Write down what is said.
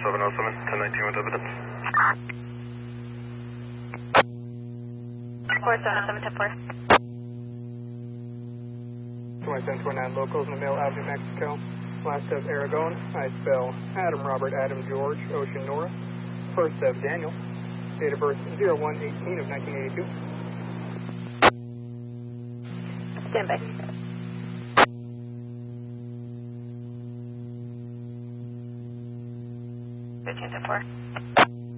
707, 1019 with evidence. 4707, 10-4. 2729 locals in the Mill Avenue, Mexico. Last of Aragon, I spell Adam Robert Adam George Ocean Nora. First of Daniel. Date of birth 01/18 of 1982. Stand by. 13-4.